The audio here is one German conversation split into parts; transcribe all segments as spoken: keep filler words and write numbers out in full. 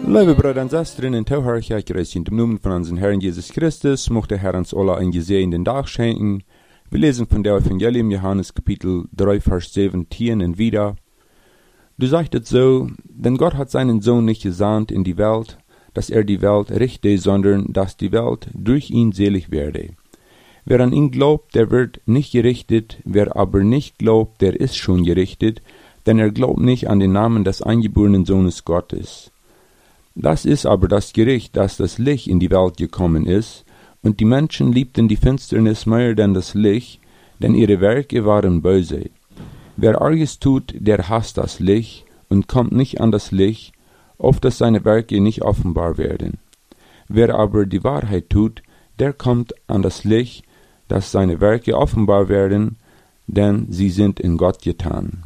Liebe Brüder und Schwestern, in Tauhörcher, ich in dem Namen von unserem Herrn Jesus Christus, mochte Herr uns alle einen gesehenen Tag schenken. Wir lesen von der Evangelium Johannes Kapitel drei, Vers siebzehn und wieder. Du sagtest so, denn Gott hat seinen Sohn nicht gesandt in die Welt, dass er die Welt richte, sondern dass die Welt durch ihn selig werde. Wer an ihn glaubt, der wird nicht gerichtet, wer aber nicht glaubt, der ist schon gerichtet, denn er glaubt nicht an den Namen des eingeborenen Sohnes Gottes. Das ist aber das Gericht, dass das Licht in die Welt gekommen ist, und die Menschen liebten die Finsternis mehr denn das Licht, denn ihre Werke waren böse. Wer Arges tut, der hasst das Licht und kommt nicht an das Licht, auf dass seine Werke nicht offenbar werden. Wer aber die Wahrheit tut, der kommt an das Licht, dass seine Werke offenbar werden, denn sie sind in Gott getan.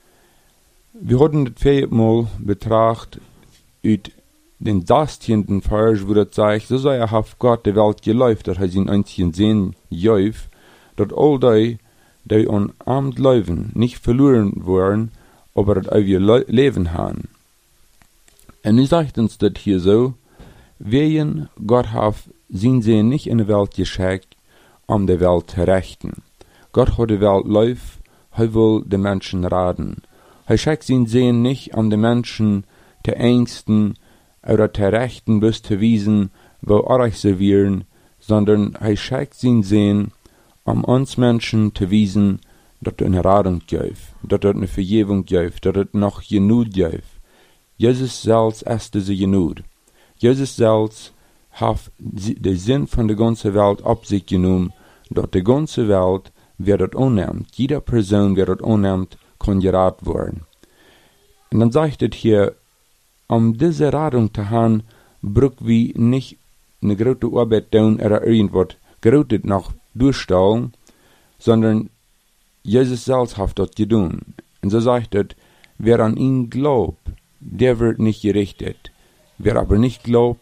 Wir hatten das viermal betrachtet, ut den sechzehnten Vers, wo das sagt, so sei er auf Gott der Welt geläuft, dass er sein einzigen Sehen jäuf, dass all die, die an Amt leben, nicht verloren worden, aber das auch ihr Le- Leben haben. Und nun sagt uns das hier so, wen Gott hat sein Sehen nicht in der Welt geschickt, um die Welt zu rechten. Gott hat die Welt läuft, er will die Menschen raten. Er schickt sein Sehen nicht, um die Menschen zu ängsten, oder zu rechten bis zu wiesen, wo Arach servieren, sondern er schickt sein Sehen, um uns Menschen zu wiesen, dass es eine Radung gibt, dass es eine Vergebung gibt, dass es noch Genug gibt. Jesus selbst ist diese Genug. Jesus selbst hat den Sinn von der ganzen Welt auf sich genommen, dass die ganze Welt wird unnimmt, jede Person wird unnimmt, kann geraten werden. Und dann sagt es hier, um diese Radung zu haben, braucht wir nicht eine große Arbeit tun oder irgendwas Großes noch durchstellen, sondern Jesus selbst hat das getan. Und so sagt es, wer an ihn glaubt, der wird nicht gerichtet. Wer aber nicht glaubt,